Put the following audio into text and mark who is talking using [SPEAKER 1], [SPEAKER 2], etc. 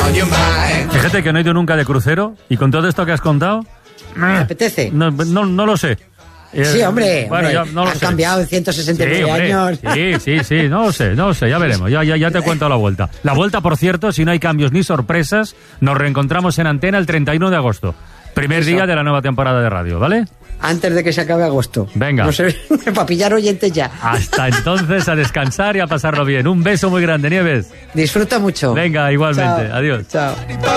[SPEAKER 1] Fíjate que no he ido nunca de crucero y con todo esto que has contado...
[SPEAKER 2] ¿Me apetece?
[SPEAKER 1] No lo sé.
[SPEAKER 2] Sí, hombre,
[SPEAKER 1] bueno,
[SPEAKER 2] hombre,
[SPEAKER 1] no lo
[SPEAKER 2] han
[SPEAKER 1] sé.
[SPEAKER 2] cambiado en 169 años.
[SPEAKER 1] Sí, no lo sé, ya veremos, ya te cuento la vuelta. La vuelta, por cierto, si no hay cambios ni sorpresas, nos reencontramos en antena el 31 de agosto. Primer día de la nueva temporada de radio, ¿vale?
[SPEAKER 2] Antes de que se acabe agosto.
[SPEAKER 1] Venga.
[SPEAKER 2] No sé, para pillar oyentes ya.
[SPEAKER 1] Hasta entonces, a descansar y a pasarlo bien. Un beso muy grande, Nieves.
[SPEAKER 2] Disfruta mucho.
[SPEAKER 1] Venga, igualmente.
[SPEAKER 2] Chao.
[SPEAKER 1] Adiós.
[SPEAKER 2] Chao.